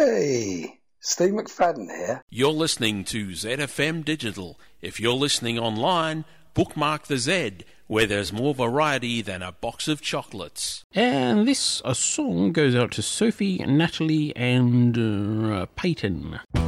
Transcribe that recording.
Hey, Steve McFadden here. You're listening to ZFM Digital. If you're listening online, bookmark the Z, where there's more variety than a box of chocolates. And this song goes out to Sophie, Natalie and Peyton.